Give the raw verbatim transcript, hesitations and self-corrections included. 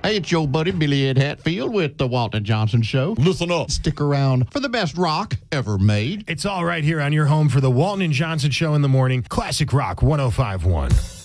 Hey, it's your buddy Billy Ed Hatfield with the Walton Johnson Show. Listen up. Stick around for the best rock ever made. It's all right here on your home for the Walton and Johnson Show in the morning. Classic Rock one oh five point one.